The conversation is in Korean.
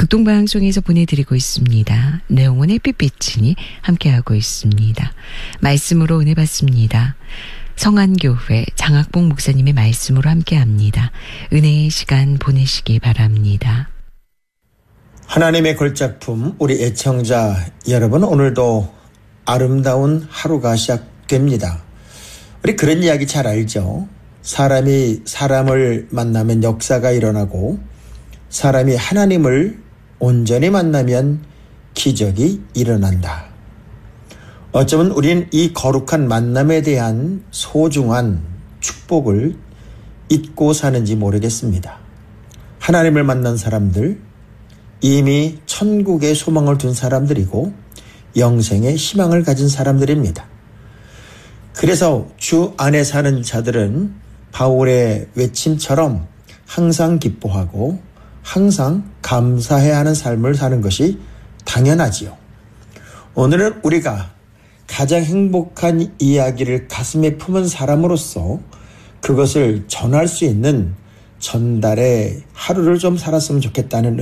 극동방송에서 보내드리고 있습니다. 내용은 햇빛비치니 함께하고 있습니다. 말씀으로 은혜 받습니다. 성안교회 장학봉 목사님의 말씀으로 함께합니다. 은혜의 시간 보내시기 바랍니다. 하나님의 걸작품, 우리 애청자 여러분, 오늘도 아름다운 하루가 시작됩니다. 우리 그런 이야기 잘 알죠? 사람이 사람을 만나면 역사가 일어나고 사람이 하나님을 온전히 만나면 기적이 일어난다. 어쩌면 우리는 이 거룩한 만남에 대한 소중한 축복을 잊고 사는지 모르겠습니다. 하나님을 만난 사람들, 이미 천국에 소망을 둔 사람들이고 영생에 희망을 가진 사람들입니다. 그래서 주 안에 사는 자들은 바울의 외침처럼 항상 기뻐하고 항상 감사해야 하는 삶을 사는 것이 당연하지요. 오늘은 우리가 가장 행복한 이야기를 가슴에 품은 사람으로서 그것을 전할 수 있는 전달의 하루를 좀 살았으면 좋겠다는